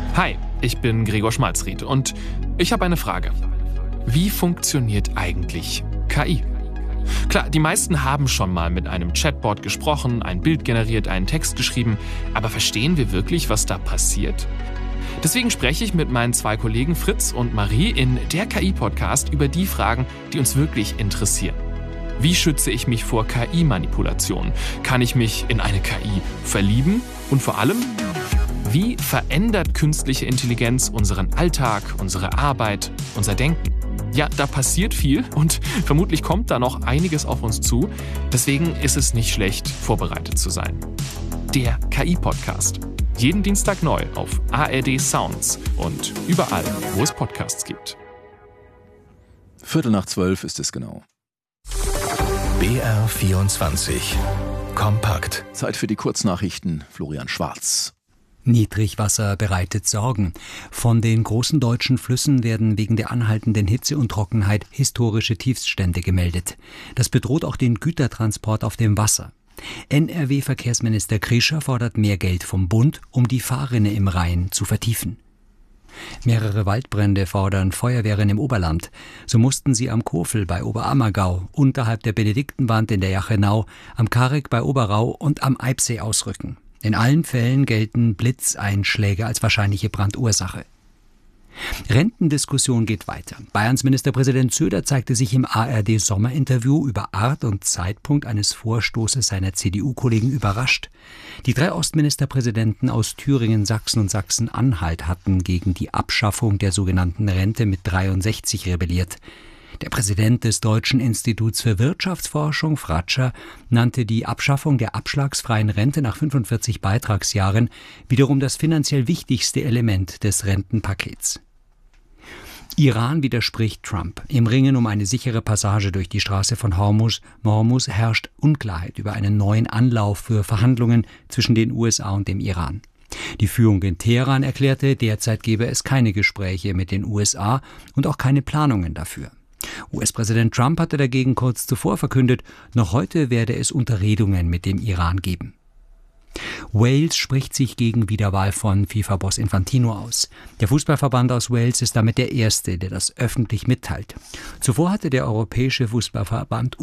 Hi, ich bin Gregor Schmalzried und ich habe eine Frage. Wie funktioniert eigentlich KI? Klar, die meisten haben schon mal mit einem Chatbot gesprochen, ein Bild generiert, einen Text geschrieben, aber verstehen wir wirklich, was da passiert? Deswegen spreche ich mit meinen 2 Kollegen Fritz und Marie in der KI-Podcast über die Fragen, die uns wirklich interessieren. Wie schütze ich mich vor KI-Manipulation? Kann ich mich in eine KI verlieben? Und vor allem, wie verändert künstliche Intelligenz unseren Alltag, unsere Arbeit, unser Denken? Ja, da passiert viel und vermutlich kommt da noch einiges auf uns zu. Deswegen ist es nicht schlecht, vorbereitet zu sein. Der KI-Podcast. Jeden Dienstag neu auf ARD Sounds und überall, wo es Podcasts gibt. 11:45 ist es genau. BR 24. Kompakt. Zeit für die Kurznachrichten. Florian Schwarz. Niedrigwasser bereitet Sorgen. Von den großen deutschen Flüssen werden wegen der anhaltenden Hitze und Trockenheit historische Tiefststände gemeldet. Das bedroht auch den Gütertransport auf dem Wasser. NRW-Verkehrsminister Krischer fordert mehr Geld vom Bund, um die Fahrrinne im Rhein zu vertiefen. Mehrere Waldbrände fordern Feuerwehren im Oberland. So mussten sie am Kofel bei Oberammergau, unterhalb der Benediktenwand in der Jachenau, am Karik bei Oberau und am Eibsee ausrücken. In allen Fällen gelten Blitzeinschläge als wahrscheinliche Brandursache. Rentendiskussion geht weiter. Bayerns Ministerpräsident Söder zeigte sich im ARD-Sommerinterview über Art und Zeitpunkt eines Vorstoßes seiner CDU-Kollegen überrascht. Die 3 Ostministerpräsidenten aus Thüringen, Sachsen und Sachsen-Anhalt hatten gegen die Abschaffung der sogenannten Rente mit 63 rebelliert. Der Präsident des Deutschen Instituts für Wirtschaftsforschung, Fratscher, nannte die Abschaffung der abschlagsfreien Rente nach 45 Beitragsjahren wiederum das finanziell wichtigste Element des Rentenpakets. Iran widerspricht Trump. Im Ringen um eine sichere Passage durch die Straße von Hormuz herrscht Unklarheit über einen neuen Anlauf für Verhandlungen zwischen den USA und dem Iran. Die Führung in Teheran erklärte, derzeit gebe es keine Gespräche mit den USA und auch keine Planungen dafür. US-Präsident Trump hatte dagegen kurz zuvor verkündet, noch heute werde es Unterredungen mit dem Iran geben. Wales spricht sich gegen Wiederwahl von FIFA-Boss Infantino aus. Der Fußballverband aus Wales ist damit der erste, der das öffentlich mitteilt. Zuvor hatte der Europäische Fußballverband